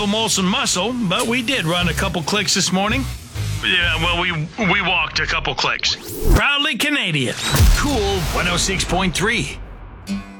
a Molson muscle, but we did run a couple clicks this morning. Yeah, well, we walked a couple clicks. Proudly Canadian. Cool 106.3.